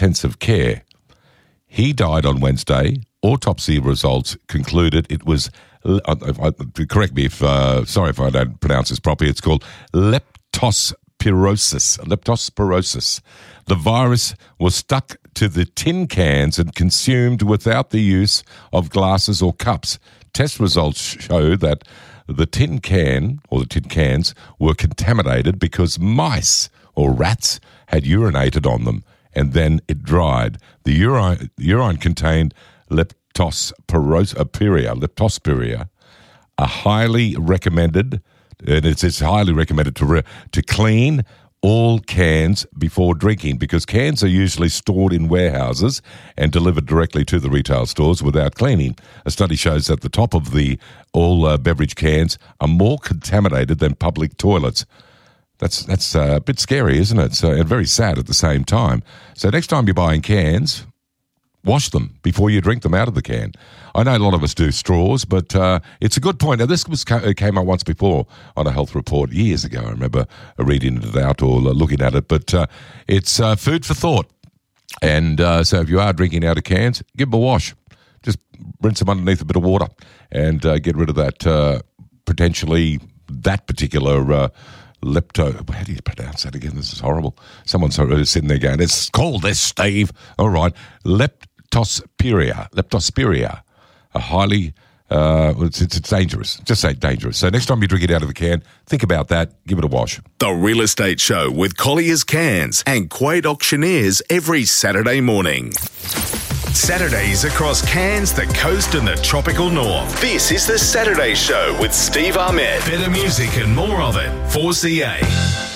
intensive care. He died on Wednesday. Autopsy results concluded it was, correct me if, sorry if I don't pronounce this properly, it's called leptospirosis. The virus was stuck to the tin cans and consumed without the use of glasses or cups. Test results show that the tin can, or the tin cans, were contaminated because mice or rats had urinated on them, and then it dried. The urine contained leptospirea, a highly recommended, and it's highly recommended to clean all cans before drinking, because cans are usually stored in warehouses and delivered directly to the retail stores without cleaning. A study shows that the top of the all beverage cans are more contaminated than public toilets. That's a bit scary, isn't it? So, and very sad at the same time. So next time you're buying cans, wash them before you drink them out of the can. I know a lot of us do straws, but it's a good point. Now, this came out once before on a health report years ago. I remember reading it out or looking at it, but it's food for thought. And so if you are drinking out of cans, give them a wash. Just rinse them underneath a bit of water and get rid of that potentially that particular how do you pronounce that again? This is horrible. Someone's sitting there going, it's called this, Steve. All right. Leptospirea. A highly, it's dangerous. Just say dangerous. So next time you drink it out of a can, think about that. Give it a wash. The Real Estate Show with Collier's Cans and Quade Auctioneers every Saturday morning. Saturdays across Cairns, the coast and the tropical north. This is the Saturday Show with Steve Ahmed. Better music and more of it. 4CA.